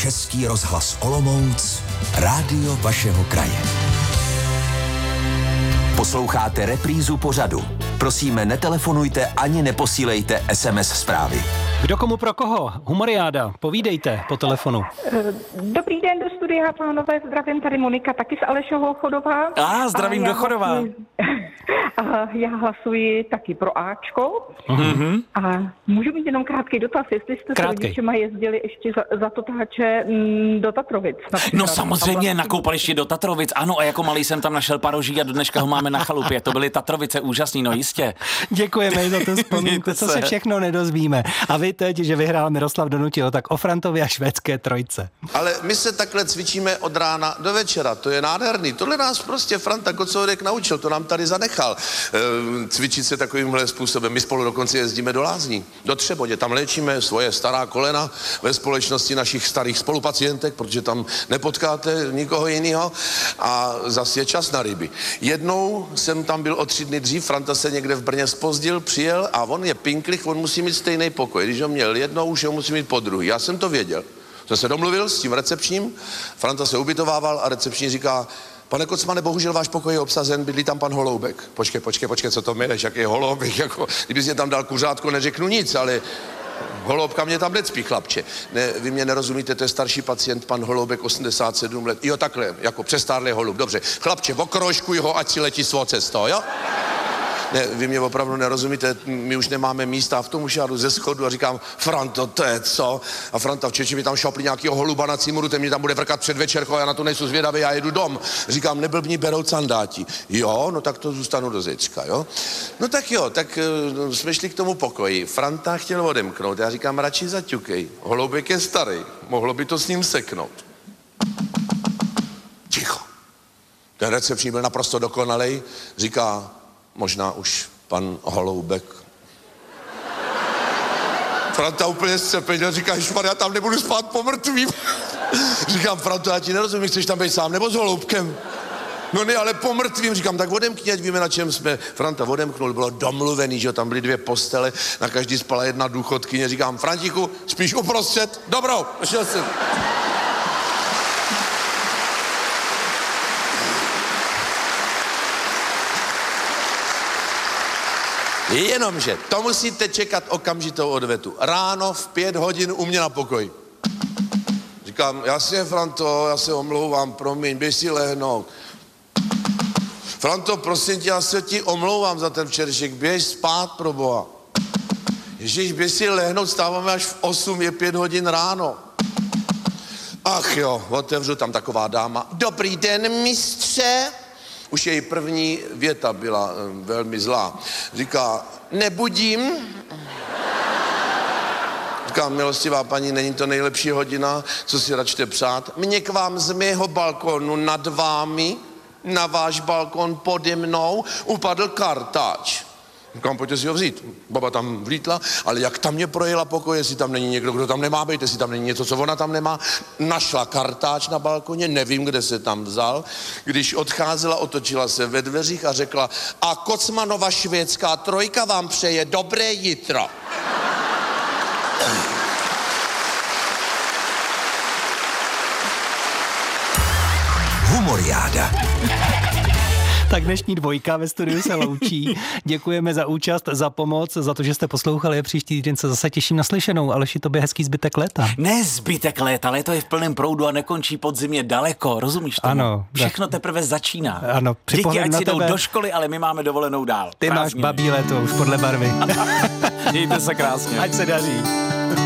Český rozhlas Olomouc, rádio vašeho kraje. Posloucháte reprízu pořadu. Prosíme, netelefonujte ani neposílejte SMS zprávy. Kdo komu pro koho? Humoriáda, povídejte po telefonu. Dobrý den do studia, pánové, zdravím, tady Monika, taky z Alešova Chodova. Zdravím do Chodova. Já hlasuji taky pro Ačko. Mm-hmm. A můžu mít jenom krátký dotaz, jestli jste s rodičema jezdili ještě za totáče do Tatrovic. No samozřejmě, na koupališti do Tatrovic, ano, a jako malý jsem tam našel paroží a do dneška ho máme na chalupě. To byly Tatrovice, úžasný, no jistě. Děkujeme za to vzpomínku, co se všechno nedozvíme. A vy teď, že vyhrál Miroslav donutil, tak o Frantovi a švédské trojce. Ale my se takhle cvičíme od rána do večera, to je nádherný. Tohle nás prostě Franta Kocourek naučil, to nám tady zanechal. Cvičit se takovýmhle způsobem. My spolu dokonce jezdíme do Lázní, do Třebodě. Tam léčíme svoje stará kolena ve společnosti našich starých spolupacientek, protože tam nepotkáte nikoho jiného. A zase je čas na ryby. Jednou jsem tam byl o 3 dny dřív, Franta se někde v Brně zpozdil, přijel a on je pinklich, on musí mít stejný pokoj. Když ho měl jednou, už ho musí mít po druhý. Já jsem to věděl. Jsem se domluvil s tím recepčním, Franta se ubytovával a recepční říká: pane Kocmane, bohužel váš pokoj je obsazen, bydlí tam pan Holoubek. Počkej, co to mileš, jak je Holoubek, jako, kdyby jsi mě tam dal kuřátko, neřeknu nic, ale Holoubka mě tam necpí, chlapče. Ne, vy mě nerozumíte, to je starší pacient, pan Holoubek, 87 let. Jo, takhle, jako přestárlý holub, dobře. Chlapče, okrožkuj ho, ať si letí svou cestou, jo? Ne, vy mě opravdu nerozumíte, my už nemáme místa, v tom už já jdu ze schodu a říkám: Franto, to je co? A Franta v Čeči mi tam šopli nějakýho holuba na cimru, ten mě tam bude vrkat před večerkou a já na to nejsou zvědavý, já jedu dom. Říkám: neblbni, berou candáti. Jo, no tak to zůstanu do zítřka, jo? No tak jo, tak jsme šli k tomu pokoji. Franta chtěl odemknout, já říkám: radši zaťukej, Holoubek je starý, mohlo by to s ním seknout. Ticho. Ten recepční byl naprosto dokonalej, říká: možná už pan Holoubek. Franta úplně zcepenil, říká: ježmar, já tam nebudu spát po mrtvým. Říkám: Franto, já ti nerozumím, chceš tam být sám nebo s Holoubkem? No ne, ale po mrtvým. Říkám: tak odemkni, ať víme, na čem jsme. Franta odemknul, bylo domluvený, že tam byly 2 postele, na každý spala 1 důchodkyně. Říkám: Frantiku, spíš uprostřed? Dobrou, šel jsem. Jenomže to musíte čekat okamžitou odvetu. Ráno v 5 hodin u mě na pokoji. Říkám: jasně, Franto, já se omlouvám, promiň, běž si lehnout. Franto, prosím tě, já se ti omlouvám za ten včerejšek, běž spát, proboha. Ježíš, běž si lehnout, stáváme až v 8, je 5 hodin ráno. Ach jo, otevřu, tam taková dáma: dobrý den, mistře. Už její první věta byla velmi zlá. Říká: nebudím. Říká: milostivá paní, není to nejlepší hodina, co si račte přát? Mně k vám z mého balkonu nad vámi, na váš balkon pode mnou, upadl kartáč. Říkám: pojďte si ho vzít. Baba tam vlítla, ale jak tam mě projela pokoj, jestli tam není někdo, kdo tam nemá být, jestli tam není něco, co ona tam nemá. Našla kartáč na balkoně, nevím, kde se tam vzal. Když odcházela, otočila se ve dveřích a řekla: a Kocmanova švédská trojka vám přeje dobré jitro. Humoriáda. Tak dnešní dvojka ve studiu se loučí. Děkujeme za účast, za pomoc, za to, že jste poslouchali. Příští týden se zase těším na slyšenou. Aleši, tobě hezký zbytek léta. Ne zbytek léta, léto je v plném proudu a nekončí podzimně daleko, rozumíš tomu? Ano. Všechno teprve začíná. Ano. Děti, ať si jdou do školy, ale my máme dovolenou dál. Ty máš babí léto už podle barvy. Mějte se krásně. Ať se daří.